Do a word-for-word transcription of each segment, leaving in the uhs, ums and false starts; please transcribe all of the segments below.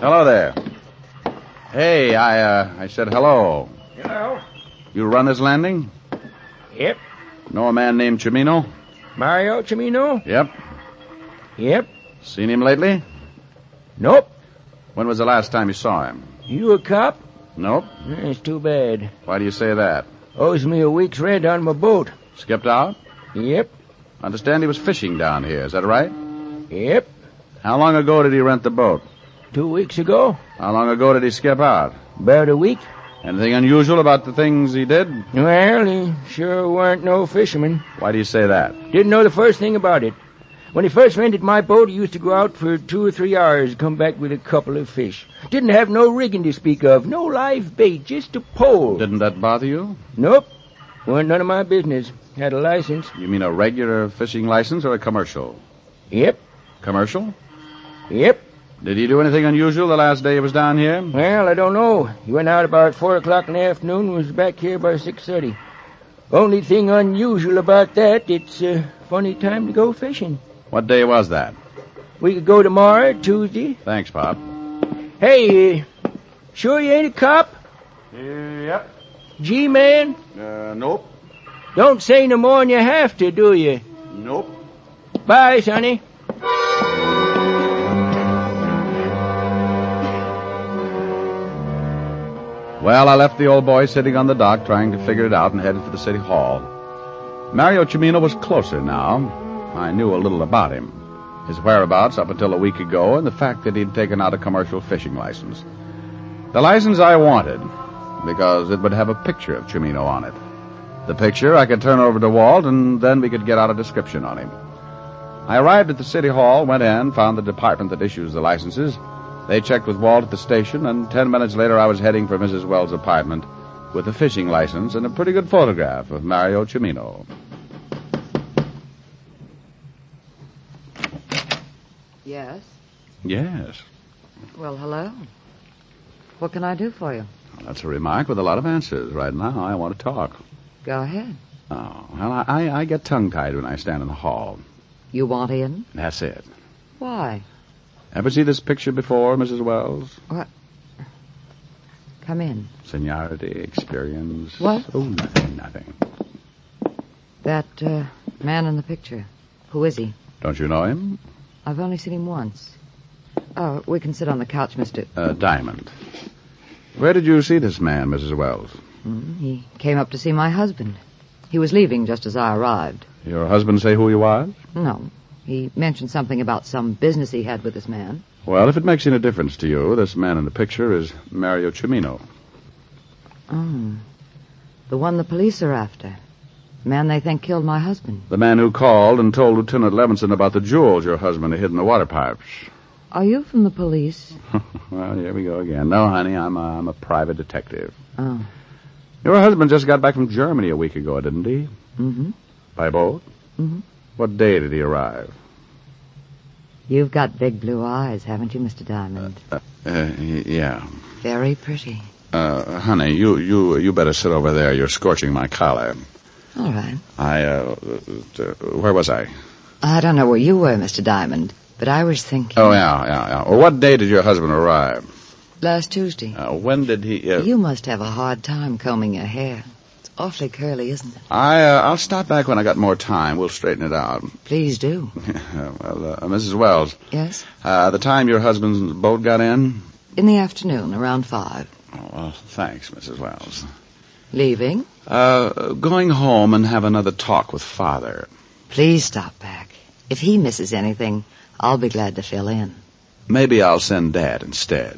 Hello there. Hey, I, uh, I said hello. Hello. You run this landing? Yep. Know a man named Cimino? Mario Cimino? Yep. Yep. Seen him lately? Nope. When was the last time you saw him? You a cop? Nope. That's too bad. Why do you say that? Owes me a week's rent on my boat. Skipped out? Yep. Understand he was fishing down here, is that right? Yep. How long ago did he rent the boat? Two weeks ago. How long ago did he skip out? About a week. Anything unusual about the things he did? Well, he sure weren't no fisherman. Why do you say that? Didn't know the first thing about it. When he first rented my boat, he used to go out for two or three hours and come back with a couple of fish. Didn't have no rigging to speak of, no live bait, just a pole. Didn't that bother you? Nope. Wasn't none of my business. Had a license. You mean a regular fishing license or a commercial? Yep. Commercial? Yep. Did he do anything unusual the last day he was down here? Well, I don't know. He went out about four o'clock in the afternoon and was back here by six thirty. Only thing unusual about that, it's a funny time to go fishing. What day was that? We could go tomorrow, Tuesday. Thanks, Pop. Hey, uh, sure you ain't a cop? Uh, yep. G-man? Uh, nope. Don't say no more than you have to, do you? Nope. Bye, sonny. Well, I left the old boy sitting on the dock trying to figure it out and headed for the city hall. Mario Cimino was closer now. I knew a little about him. His whereabouts up until a week ago and the fact that he'd taken out a commercial fishing license. The license I wanted because it would have a picture of Cimino on it. The picture I could turn over to Walt and then we could get out a description on him. I arrived at the city hall, went in, found the department that issues the licenses. They checked with Walt at the station, and ten minutes later I was heading for Missus Wells' apartment with a fishing license and a pretty good photograph of Mario Cimino. Yes? Yes. Well, hello. What can I do for you? Well, that's a remark with a lot of answers. Right now, I want to talk. Go ahead. Oh, well, I, I get tongue-tied when I stand in the hall. You want in? That's it. Why? Ever see this picture before, Missus Wells? What? Come in. Seniority, experience. What? Oh, nothing, nothing. That, uh, man in the picture. Who is he? Don't you know him? I've only seen him once. Oh, we can sit on the couch, Mister Uh, Diamond. Where did you see this man, Missus Wells? Mm, he came up to see my husband. He was leaving just as I arrived. Your husband say who he was? No. He mentioned something about some business he had with this man. Well, if it makes any difference to you, this man in the picture is Mario Cimino. Oh. The one the police are after. The man they think killed my husband. The man who called and told Lieutenant Levinson about the jewels your husband had hid in the water pipes. Are you from the police? Well, here we go again. No, honey, I'm a, I'm a private detective. Oh. Your husband just got back from Germany a week ago, didn't he? Mm-hmm. By boat? Mm-hmm. What day did he arrive? You've got big blue eyes, haven't you, Mister Diamond? Uh, uh, yeah. Very pretty. Uh, honey, you, you, you better sit over there. You're scorching my collar. All right. I, uh, uh, where was I? I don't know where you were, Mister Diamond, but I was thinking... Oh, yeah, yeah, yeah. Well, what day did your husband arrive? Last Tuesday. Uh, when did he... Uh... You must have a hard time combing your hair. It's awfully curly, isn't it? I, uh, I'll stop back when I got more time. We'll straighten it out. Please do. well, uh, Missus Wells. Yes? Uh, the time your husband's boat got in? In the afternoon, around five. Oh, well, thanks, Missus Wells. Leaving? Uh, going home and have another talk with Father. Please stop back. If he misses anything, I'll be glad to fill in. Maybe I'll send Dad instead.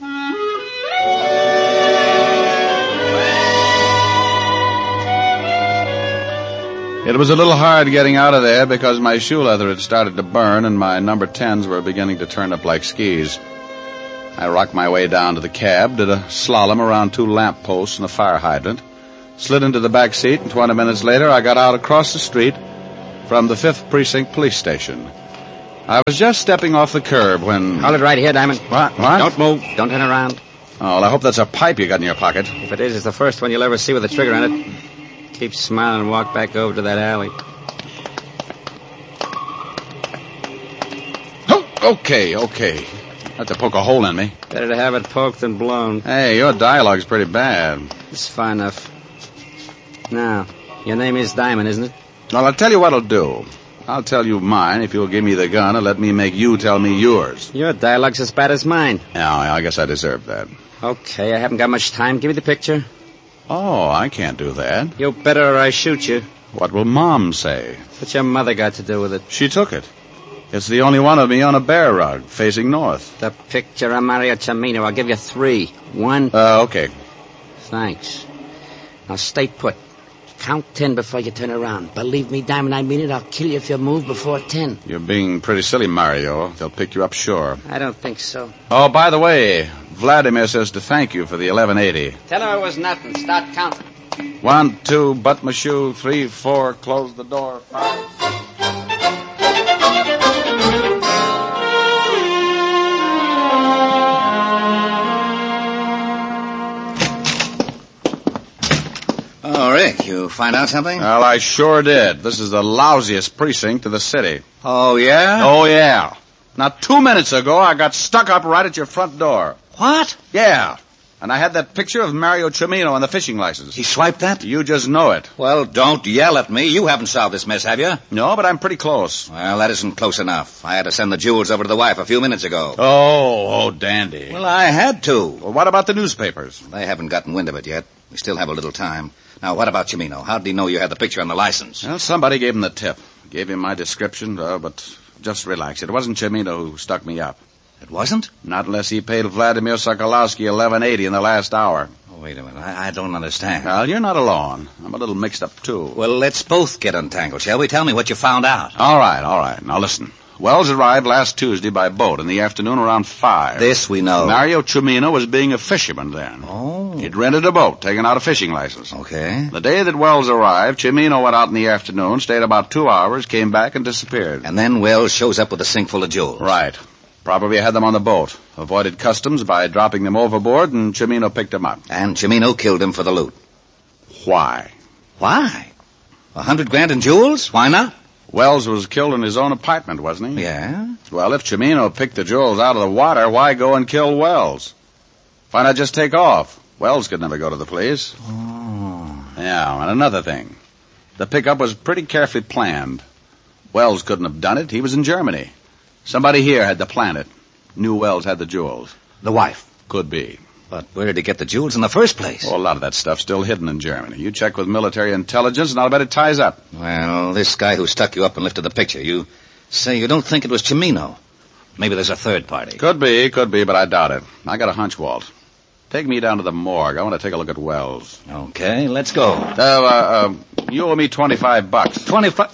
It was a little hard getting out of there because my shoe leather had started to burn and my number tens were beginning to turn up like skis. I rocked my way down to the cab, did a slalom around two lamp posts and a fire hydrant, slid into the back seat, and twenty minutes later I got out across the street from the fifth Precinct Police Station. I was just stepping off the curb when... Hold it right here, Diamond. What? What? Don't move. Don't turn around. Oh, well, I hope that's a pipe you got in your pocket. If it is, it's the first one you'll ever see with a trigger in it. Keep smiling and walk back over to that alley. Oh, okay, okay. Had to poke a hole in me. Better to have it poked than blown. Hey, your dialogue's pretty bad. It's fine enough. Now, your name is Diamond, isn't it? Well, I'll tell you what I'll do. I'll tell you mine if you'll give me the gun and let me make you tell me yours. Your dialogue's as bad as mine. Yeah, I guess I deserve that. Okay, I haven't got much time. Give me the picture. Oh, I can't do that. You better or I shoot you. What will Mom say? What's your mother got to do with it? She took it. It's the only one of me on a bear rug, facing north. The picture of Mario Cimino. I'll give you three. One. Uh, okay. Thanks. Now stay put. Count ten before you turn around. Believe me, Diamond, I mean it. I'll kill you if you move before ten. You're being pretty silly, Mario. They'll pick you up sure. I don't think so. Oh, by the way, Vladimir says to thank you for the eleven eighty. Tell him it was nothing. Start counting. One, two, butt my shoe. Three, four, close the door. Five. Oh, Rick, you find out something? Well, I sure did. This is the lousiest precinct of the city. Oh, yeah? Oh, yeah. Now, two minutes ago, I got stuck up right at your front door. What? Yeah. And I had that picture of Mario Cimino on the fishing license. He swiped that? You just know it. Well, don't yell at me. You haven't solved this mess, have you? No, but I'm pretty close. Well, that isn't close enough. I had to send the jewels over to the wife a few minutes ago. Oh, oh, dandy. Well, I had to. Well, what about the newspapers? They haven't gotten wind of it yet. We still have a little time. Now, what about Cimino? How did he know you had the picture on the license? Well, somebody gave him the tip. Gave him my description, uh, but just relax. It wasn't Cimino who stuck me up. It wasn't? Not unless he paid Vladimir Sokolowski eleven eighty in the last hour. Oh, wait a minute. I, I don't understand. Well, you're not alone. I'm a little mixed up, too. Well, let's both get untangled, shall we? Tell me what you found out. All right, all right. Now, listen. Wells arrived last Tuesday by boat in the afternoon around five. This we know. Mario Cimino was being a fisherman then. Oh. He'd rented a boat, taken out a fishing license. Okay. The day that Wells arrived, Cimino went out in the afternoon, stayed about two hours, came back and disappeared. And then Wells shows up with a sink full of jewels. Right. Probably had them on the boat. Avoided customs by dropping them overboard, and Cimino picked them up. And Cimino killed him for the loot. Why? Why? A hundred grand in jewels? Why not? Wells was killed in his own apartment, wasn't he? Yeah. Well, if Cimino picked the jewels out of the water, why go and kill Wells? Why not just take off? Wells could never go to the police. Oh. Yeah, and another thing. The pickup was pretty carefully planned. Wells couldn't have done it. He was in Germany. Somebody here had to plan it. Knew Wells had the jewels. The wife? Could be. But where did he get the jewels in the first place? Oh, a lot of that stuff's still hidden in Germany. You check with military intelligence, and I'll bet it ties up. Well, this guy who stuck you up and lifted the picture, you say you don't think it was Cimino. Maybe there's a third party. Could be, could be, but I doubt it. I got a hunch, Walt. Take me down to the morgue. I want to take a look at Wells. Okay, let's go. Uh, uh, uh you owe me twenty-five bucks. Twenty-five?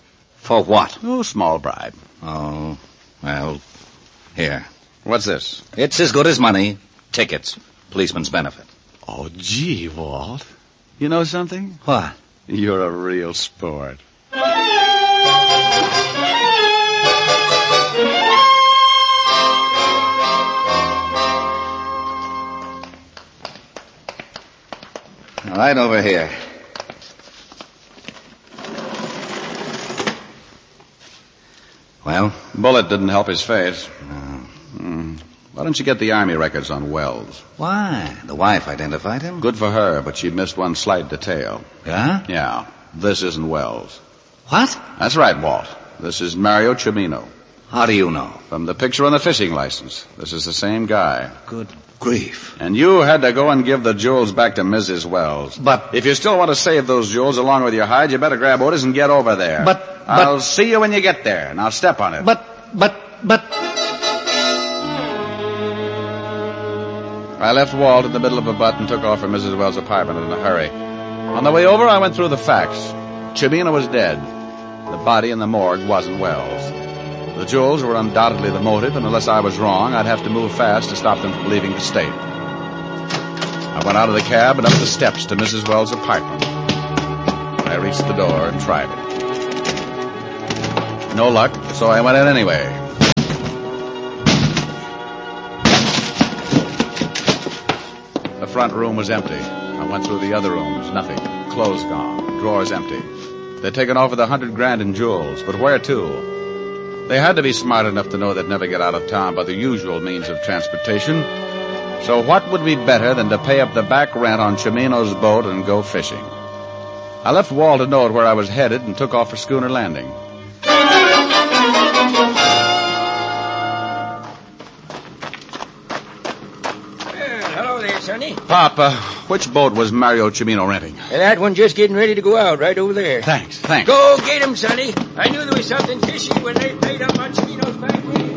For what? Oh, small bribe. Oh, well, here. What's this? It's as good as money. Tickets. Policeman's benefit. Oh, gee, Walt. You know something? What? You're a real sport. Right over here. Well? Bullet didn't help his face. No. Hmm. Why don't you get the Army records on Wells? Why? The wife identified him? Good for her, but she missed one slight detail. Yeah? Yeah. This isn't Wells. What? That's right, Walt. This is Mario Cimino. How do you know? From the picture on the fishing license. This is the same guy. Good grief. And you had to go and give the jewels back to Missus Wells. But... If you still want to save those jewels along with your hide, you better grab Otis and get over there. But... but I'll see you when you get there. Now step on it. But... but... but... I left Walt in the middle of a butt and took off for Missus Wells' apartment in a hurry. On the way over, I went through the facts. Cimino was dead. The body in the morgue wasn't Wells. The jewels were undoubtedly the motive, and unless I was wrong, I'd have to move fast to stop them from leaving the state. I went out of the cab and up the steps to Missus Wells' apartment. I reached the door and tried it. No luck, so I went in anyway. The front room was empty. I went through the other rooms. Nothing. Clothes gone. Drawers empty. They'd taken off with a hundred grand in jewels. But where to? They had to be smart enough to know they'd never get out of town by the usual means of transportation. So what would be better than to pay up the back rent on Cimino's boat and go fishing? I left Wall to know where I was headed and took off for Schooner Landing. Sonny. Papa, which boat was Mario Cimino renting? And that one just getting ready to go out right over there. Thanks, thanks. Go get him, Sonny. I knew there was something fishy when they paid up on Cimino's back range.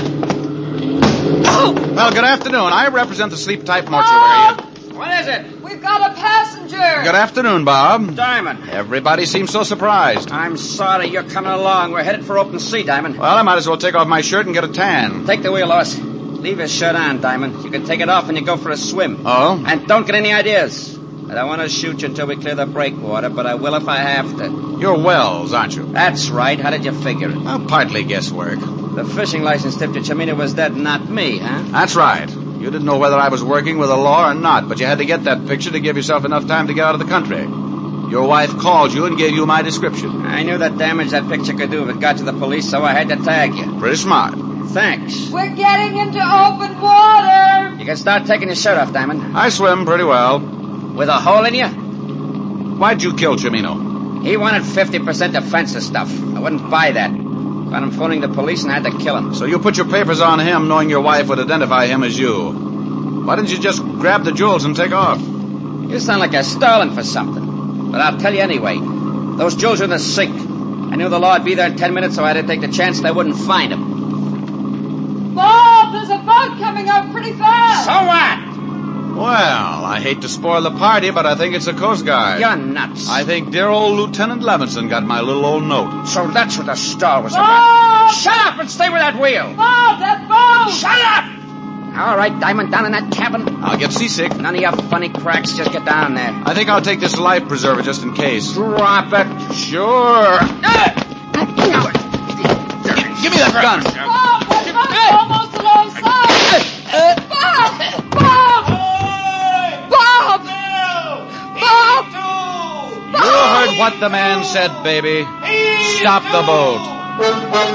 Oh! Well, good afternoon. I represent the Sleep Type Mortuary. Bob! What is it? We've got a passenger. Good afternoon, Bob. Diamond. Everybody seems so surprised. I'm sorry you're coming along. We're headed for open sea, Diamond. Well, I might as well take off my shirt and get a tan. Take the wheel, Lois. Leave your shirt on, Diamond. You can take it off when you go for a swim. Oh? And don't get any ideas. I don't want to shoot you until we clear the breakwater, but I will if I have to. You're Wells, aren't you? That's right. How did you figure it? Well, partly guesswork. The fishing license tip to Cimino was dead, not me, huh? That's right. You didn't know whether I was working with the law or not, but you had to get that picture to give yourself enough time to get out of the country. Your wife called you and gave you my description. I knew the damage that picture could do if it got to the police, so I had to tag you. Pretty smart. Thanks. We're getting into open water. You can start taking your shirt off, Diamond. I swim pretty well. With a hole in you? Why'd you kill Cimino? He wanted fifty percent defensive stuff. I wouldn't buy that. Got him phoning the police and had to kill him. So you put your papers on him knowing your wife would identify him as you. Why didn't you just grab the jewels and take off? You sound like you're stalling for something. But I'll tell you anyway. Those jewels are in the sink. I knew the law would be there in ten minutes, so I had to take the chance they wouldn't find them. Bob, there's a boat coming up pretty fast. So what? Well, I hate to spoil the party, but I think it's the Coast Guard. You're nuts. I think dear old Lieutenant Levinson got my little old note. So that's what the star was Bob! about. Shut up and stay with that wheel. Bob, that boat. Shut up! All right, Diamond, down in that cabin. I'll get seasick. None of your funny cracks. Just get down there. I think I'll take this life preserver just in case. Drop it. Sure. Give me that gun. Bob, that boat's almost alongside. Bob! Bob! Bob! Bob! You heard what the man said, baby. Stop the boat.